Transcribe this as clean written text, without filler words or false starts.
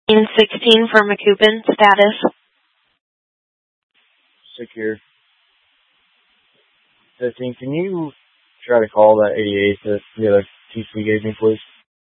16 for McCoupin, status. Secure. 15, can you try to call that 88 that the other TC gave me, please?